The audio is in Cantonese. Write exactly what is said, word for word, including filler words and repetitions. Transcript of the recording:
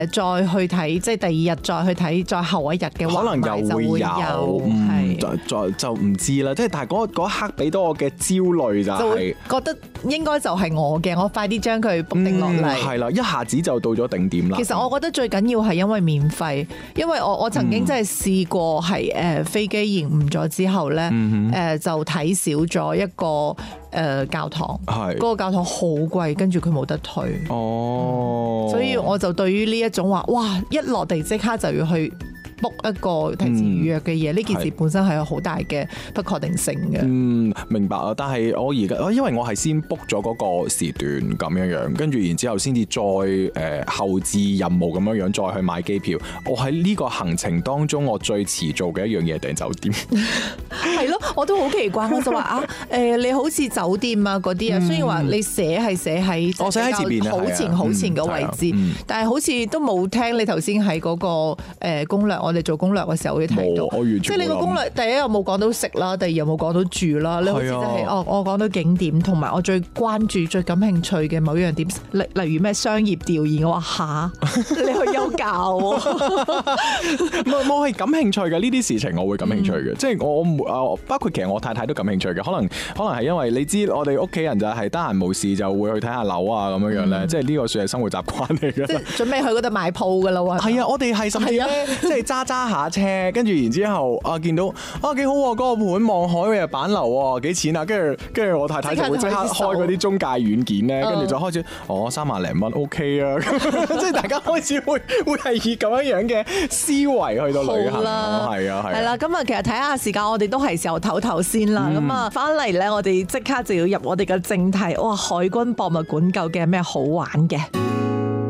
再去睇，即係第二日再去睇，再後一日嘅話， 可能又會有，嗯，再再就唔知啦。即係但係嗰嗰一刻俾到我嘅焦慮就係、是、 覺得應該就係我嘅，我快啲將佢 book 定落嚟。 係啦、嗯，一下子就到咗頂點啦。 其實我覺得最緊要係因為免費，因為我我曾經真係試過係誒飛機延誤咗之後咧，誒、 嗯呃、就睇少咗一個誒、呃、教堂，嗰、嗰個教堂好貴，跟住佢冇得退。 哦、嗯， 所以我就對於呢一種話，哇！一落地即刻就要去 book 一個提前預約嘅嘢，呢、嗯、件事本身係有好大嘅不確定性嘅。 嗯，明白啊。但係我而家，因為我係先 book 咗嗰個時段咁樣樣，跟住然之後先至再誒、呃、後置任務咁樣樣再去買機票。我喺呢個行程當中，我最遲做嘅一樣嘢訂酒店。 係咯，我都好奇怪，我就話啊，誒、呃、你好似酒店啊嗰啲啊，雖然話你寫係寫喺我寫喺前邊好前好前嘅位置，嗯、但係好似都冇聽你頭先喺嗰個誒攻略。我哋做攻略嘅時候會睇到，即係你個攻略第一有冇講到食啦，第二有冇講到住啦，你好似就係哦，我講到景點同埋我最關注、最感興趣嘅某樣點，例例如咩商業調研，我話吓，你去休假喎， 冇我係感興趣嘅呢啲事情，我會感興趣嘅，即係我我包括其實我太太都感興趣嘅，可能可能係因為你知我哋屋企人就係得閒無事就會去睇下樓啊咁樣樣咧，即係呢個算係生活習慣嚟嘅，即係準備去嗰度買鋪噶啦喎。 係啊，我哋係甚至咧，即係揸揸下車，跟住然之後啊，見到啊幾好喎，嗰個盤望海嘅板樓喎，幾錢啊？跟住跟住我太太就會即刻開嗰啲中介軟件咧，跟住就開始哦三萬零蚊 OK 啊，即係大家開始會會係以咁樣樣嘅思維去到旅行咯，係啊係。係啦， 咁啊，其實睇下時間，我哋都係時候唞唞先啦。咁啊，翻嚟咧，我哋即刻就要入我哋嘅正題。哇，海軍博物館究竟有咩好玩嘅？